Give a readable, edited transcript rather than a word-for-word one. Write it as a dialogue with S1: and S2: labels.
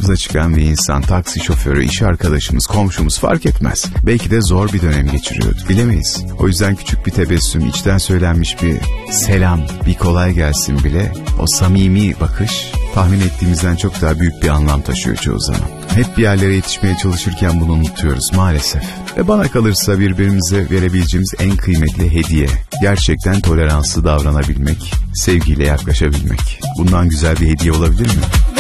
S1: karşımıza çıkan bir insan, taksi şoförü, iş arkadaşımız, komşumuz fark etmez. Belki de zor bir dönem geçiriyordu. Bilemeyiz. O yüzden küçük bir tebessüm, içten söylenmiş bir selam, bir kolay gelsin bile, o samimi bakış tahmin ettiğimizden çok daha büyük bir anlam taşıyor çoğu zaman. Hep bir yerlere yetişmeye çalışırken bunu unutuyoruz maalesef. Ve bana kalırsa birbirimize verebileceğimiz en kıymetli hediye gerçekten toleranslı davranabilmek, sevgiyle yaklaşabilmek. Bundan güzel bir hediye olabilir mi?